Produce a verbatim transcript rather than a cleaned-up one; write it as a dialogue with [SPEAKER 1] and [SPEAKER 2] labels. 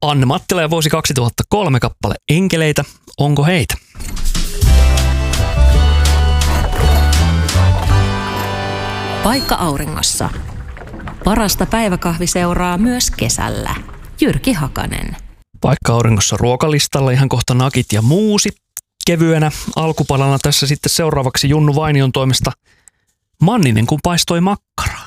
[SPEAKER 1] Anne Mattila ja vuosi kaksituhattakolme kappale Enkeleitä. Onko heitä?
[SPEAKER 2] Paikka auringossa. Parasta päiväkahviseuraa myös kesällä. Jyrki Hakanen.
[SPEAKER 1] Paikka auringossa ruokalistalla ihan kohta nakit ja muusi. Kevyenä alkupalana tässä sitten seuraavaksi Junnu Vainion toimesta Manninen kun paistoi makkaraa.